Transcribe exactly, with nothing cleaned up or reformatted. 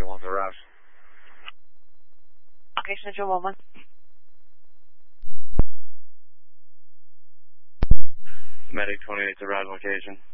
Central one to arrive. Okay, Central one one. Medic twenty-eight to arrive location.